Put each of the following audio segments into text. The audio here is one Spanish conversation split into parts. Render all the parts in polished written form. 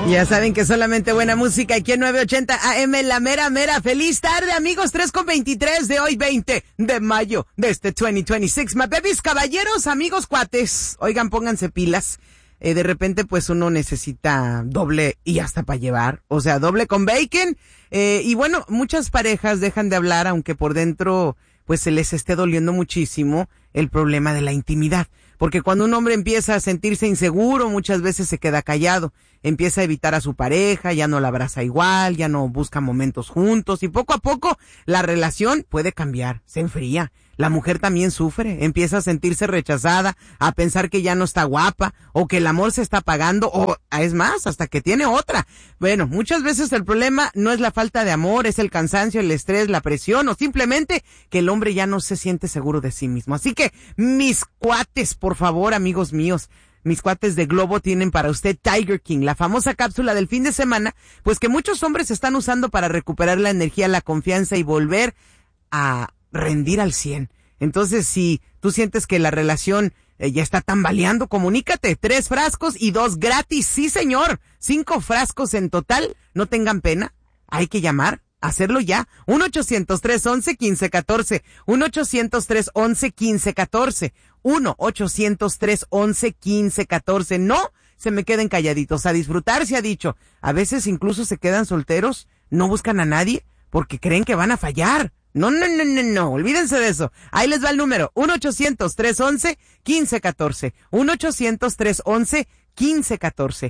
Ya saben que solamente buena música aquí en 980 AM, la mera mera. Feliz tarde, amigos, 3:23 de hoy, 20 de mayo de este 2026. My babies, caballeros, amigos, cuates. Oigan, pónganse pilas. De repente, pues, uno necesita doble y hasta para llevar. O sea, doble con bacon. Y bueno, muchas parejas dejan de hablar, aunque por dentro, pues, se les esté doliendo muchísimo el problema de la intimidad. Porque cuando un hombre empieza a sentirse inseguro, muchas veces se queda callado, empieza a evitar a su pareja, ya no la abraza igual, ya no busca momentos juntos y poco a poco la relación puede cambiar, se enfría. La mujer también sufre, empieza a sentirse rechazada, a pensar que ya no está guapa, o que el amor se está apagando, o es más, hasta que tiene otra. Bueno, muchas veces el problema no es la falta de amor, es el cansancio, el estrés, la presión, o simplemente que el hombre ya no se siente seguro de sí mismo. Así que, mis cuates, por favor, amigos míos, mis cuates de Globo tienen para usted Tiger King, la famosa cápsula del fin de semana, pues que muchos hombres están usando para recuperar la energía, la confianza y volver a rendir al 100. Entonces, si tú sientes que la relación ya está tambaleando, comunícate. 3 frascos y 2 gratis. Sí, señor. 5 frascos en total. No tengan pena. Hay que llamar. Hacerlo ya. 1-800-311-1514. 1-800-311-1514. 1-800-311-1514. No se me queden calladitos. A disfrutar, se ha dicho. A veces incluso se quedan solteros. No buscan a nadie porque creen que van a fallar. No, olvídense de eso. Ahí les va el número, 1-800-311-1514, 1-800-311-1514,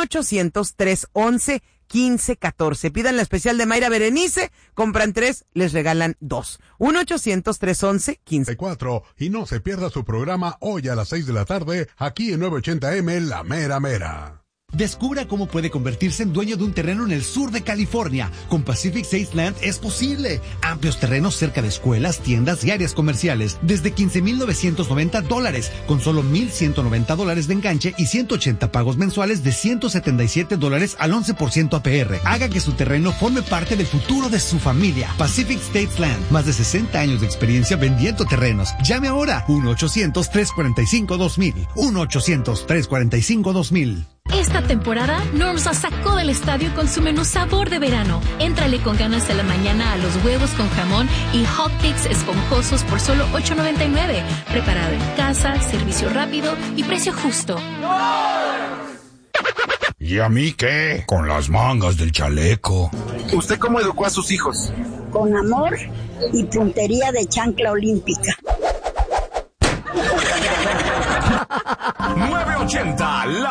1-800-311-1514. Pidan la especial de Mayra Berenice, compran 3, les regalan 2. 1-800-311-1514. Y no se pierda su programa hoy a las 6 de la tarde, aquí en 980M, La Mera Mera. Descubra cómo puede convertirse en dueño de un terreno en el sur de California. Con Pacific States Land es posible. Amplios terrenos cerca de escuelas, tiendas y áreas comerciales. Desde $15,990, con solo $1,190 de enganche y 180 pagos mensuales de $177 al 11% APR. Haga que su terreno forme parte del futuro de su familia. Pacific States Land. Más de 60 años de experiencia vendiendo terrenos. Llame ahora. 1-800-345-2000. 1-800-345-2000. Esta temporada, Norms la sacó del estadio con su menú sabor de verano. Éntrale con ganas de la mañana a los huevos con jamón y hotcakes esponjosos por solo $8.99. Preparado en casa, servicio rápido y precio justo. ¿Y a mí qué? Con las mangas del chaleco. ¿Usted cómo educó a sus hijos? Con amor y puntería de chancla olímpica. 980, la